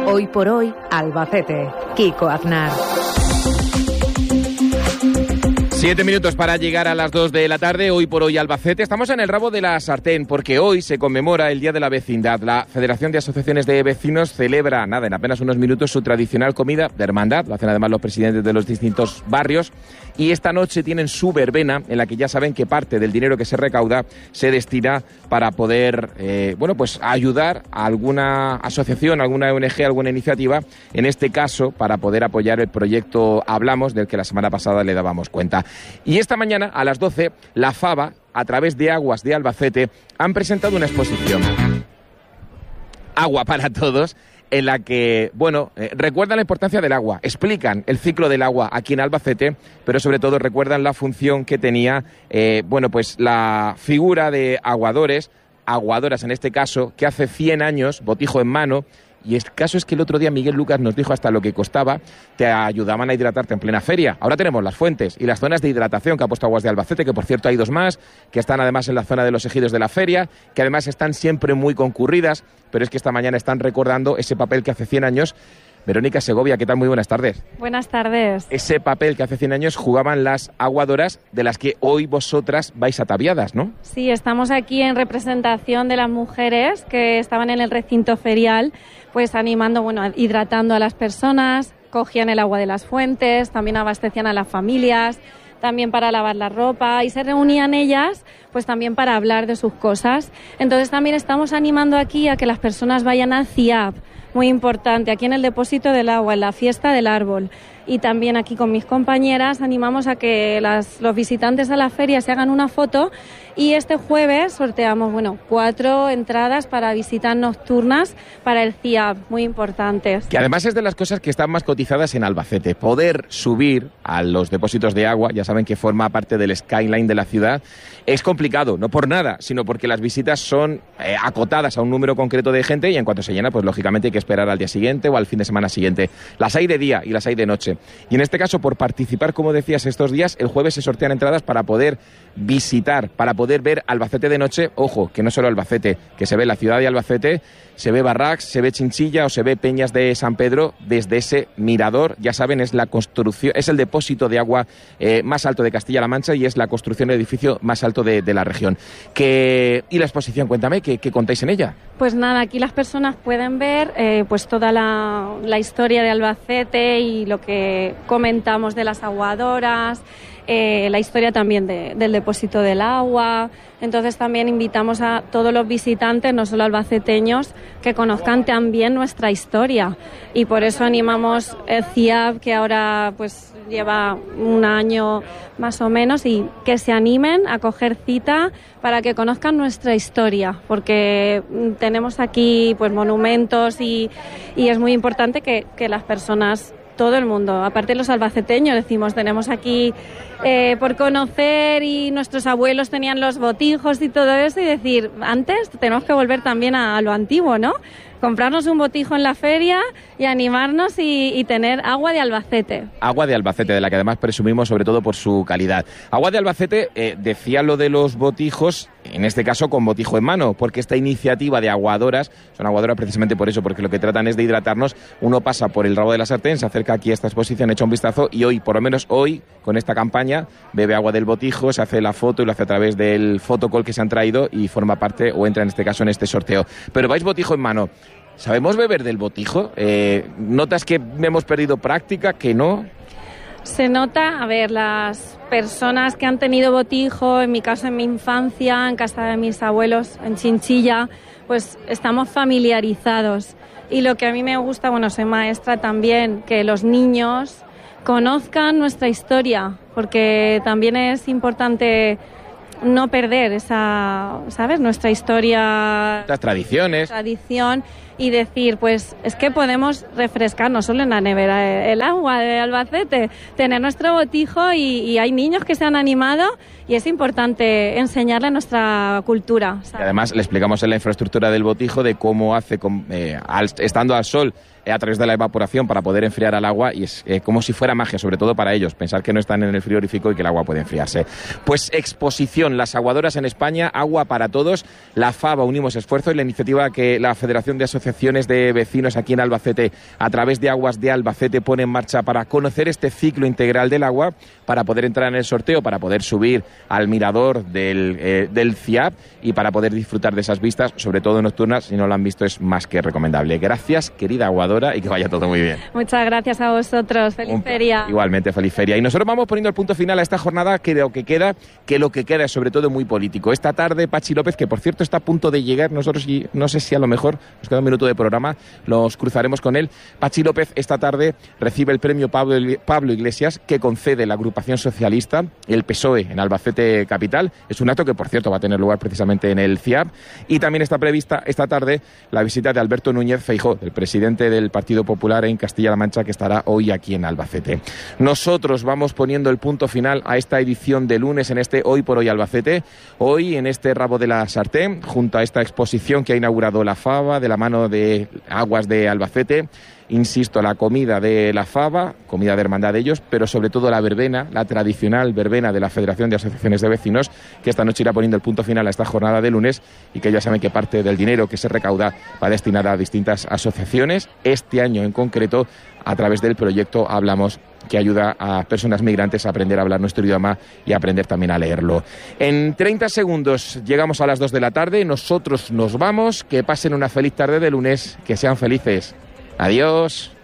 Hoy por hoy, Albacete. Kiko Aznar. 7 minutos para llegar a las 2 de la tarde, hoy por hoy Albacete. Estamos en el rabo de la sartén porque hoy se conmemora el Día de la Vecindad. La Federación de Asociaciones de Vecinos celebra, en apenas unos minutos, su tradicional comida de hermandad. Lo hacen además los presidentes de los distintos barrios. Y esta noche tienen su verbena, en la que ya saben que parte del dinero que se recauda se destina para poder, ayudar a alguna asociación, alguna ONG, alguna iniciativa, en este caso para poder apoyar el proyecto Hablamos, del que la semana pasada le dábamos cuenta. Y esta mañana, a las 12, la Fava, a través de Aguas de Albacete, han presentado una exposición, Agua para Todos, en la que, recuerdan la importancia del agua, explican el ciclo del agua aquí en Albacete, pero sobre todo recuerdan la función que tenía, la figura de aguadores, aguadoras en este caso, que hace 100 años, botijo en mano. Y el caso es que el otro día Miguel Lucas nos dijo hasta lo que costaba, te ayudaban a hidratarte en plena feria. Ahora tenemos las fuentes y las zonas de hidratación que ha puesto Aguas de Albacete, que por cierto hay 2 más, que están además en la zona de los ejidos de la feria, que además están siempre muy concurridas, pero es que esta mañana están recordando ese papel que hace 100 años. Verónica Segovia, ¿qué tal? Muy buenas tardes. Buenas tardes. Ese papel que hace 100 años jugaban las aguadoras, de las que hoy vosotras vais ataviadas, ¿no? Sí, estamos aquí en representación de las mujeres que estaban en el recinto ferial, pues animando, hidratando a las personas, cogían el agua de las fuentes, también abastecían a las familias, también para lavar la ropa, y se reunían ellas pues también para hablar de sus cosas. Entonces también estamos animando aquí a que las personas vayan al CIAP, muy importante, aquí en el depósito del agua, en la fiesta del árbol. Y también aquí con mis compañeras animamos a que los visitantes a la feria se hagan una foto, y este jueves sorteamos 4 entradas para visitas nocturnas para el CIAP, muy importantes. Que además es de las cosas que están más cotizadas en Albacete. Poder subir a los depósitos de agua, ya saben que forma parte del skyline de la ciudad, es complicado, no por nada, sino porque las visitas son acotadas a un número concreto de gente, y en cuanto se llena, pues lógicamente hay que esperar al día siguiente o al fin de semana siguiente. Las hay de día y las hay de noche. Y en este caso, por participar, como decías, estos días, el jueves se sortean entradas para poder visitar, para poder ver Albacete de noche. Ojo, que no solo Albacete, que se ve la ciudad de Albacete, se ve Barracs, se ve Chinchilla o se ve Peñas de San Pedro desde ese mirador. Ya saben, es la construcción, es el depósito de agua más alto de Castilla-La Mancha y es la construcción del edificio más alto de la región. Y la exposición, cuéntame, ¿qué contáis en ella? Pues nada, aquí las personas pueden ver toda la historia de Albacete y lo que comentamos de las aguadoras, la historia también del depósito del agua. Entonces también invitamos a todos los visitantes, no solo albaceteños, que conozcan también nuestra historia, y por eso animamos el CIAP, que ahora pues lleva un año más o menos, y que se animen a coger cita para que conozcan nuestra historia, porque tenemos aquí pues monumentos y es muy importante que las personas, todo el mundo, aparte los albaceteños, decimos, tenemos aquí por conocer, y nuestros abuelos tenían los botijos y todo eso, y decir, antes tenemos que volver también a lo antiguo, ¿no? Comprarnos un botijo en la feria y animarnos y tener agua de Albacete. Agua de Albacete, de la que además presumimos sobre todo por su calidad. Agua de Albacete, decía lo de los botijos, en este caso con botijo en mano, porque esta iniciativa de aguadoras, son aguadoras precisamente por eso, porque lo que tratan es de hidratarnos. Uno pasa por el rabo de la sartén, se acerca aquí a esta exposición, echa un vistazo, y hoy, por lo menos hoy, con esta campaña, bebe agua del botijo, se hace la foto y lo hace a través del fotocall que se han traído y forma parte, o entra en este caso en este sorteo. Pero vais botijo en mano. ¿Sabemos beber del botijo? ¿Notas que hemos perdido práctica, que no? Se nota, las personas que han tenido botijo, en mi caso en mi infancia, en casa de mis abuelos, en Chinchilla, pues estamos familiarizados. Y lo que a mí me gusta, soy maestra también, que los niños conozcan nuestra historia, porque también es importante no perder nuestra historia, las tradiciones, tradición, y decir, pues es que podemos refrescar no solo en la nevera el agua de Albacete, tener nuestro botijo, y hay niños que se han animado, y es importante enseñarle nuestra cultura, ¿sabes? Y además le explicamos en la infraestructura del botijo de cómo hace, estando al sol, a través de la evaporación, para poder enfriar al agua, y es como si fuera magia, sobre todo para ellos, pensar que no están en el frigorífico y que el agua puede enfriarse. Pues exposición, las aguadoras en España, agua para todos, la Fava, unimos esfuerzos, y la iniciativa que la Federación de Asociaciones asociaciones de vecinos aquí en Albacete, a través de Aguas de Albacete, pone en marcha para conocer este ciclo integral del agua, para poder entrar en el sorteo, para poder subir al mirador del CIAP y para poder disfrutar de esas vistas, sobre todo nocturnas. Si no lo han visto, es más que recomendable. Gracias, querida aguadora, y que vaya todo muy bien. Muchas gracias a vosotros. Feliz feria. Igualmente, feliz feria. Y nosotros vamos poniendo el punto final a esta jornada, que lo que queda es sobre todo muy político. Esta tarde, Pachi López, que por cierto está a punto de llegar, nosotros, y no sé si a lo mejor nos queda un minuto de programa, los cruzaremos con él. Pachi López esta tarde recibe el premio Pablo Iglesias, que concede la agrupación socialista, el PSOE, en Albacete Capital. Es un acto que, por cierto, va a tener lugar precisamente en el CIAP. Y también está prevista esta tarde la visita de Alberto Núñez Feijóo, el presidente del Partido Popular en Castilla-La Mancha, que estará hoy aquí en Albacete. Nosotros vamos poniendo el punto final a esta edición de lunes en este Hoy por Hoy Albacete. Hoy en este rabo de la sartén, junto a esta exposición que ha inaugurado la Fava de la mano de Aguas de Albacete. Insisto, la comida de la Fava, comida de hermandad de ellos, pero sobre todo la verbena, la tradicional verbena de la Federación de Asociaciones de Vecinos, que esta noche irá poniendo el punto final a esta jornada de lunes, y que ya saben que parte del dinero que se recauda va destinada a distintas asociaciones. Este año en concreto, a través del proyecto Hablamos, que ayuda a personas migrantes a aprender a hablar nuestro idioma y a aprender también a leerlo. En 30 segundos llegamos a las 2 de la tarde, nosotros nos vamos, que pasen una feliz tarde de lunes, que sean felices. Adiós.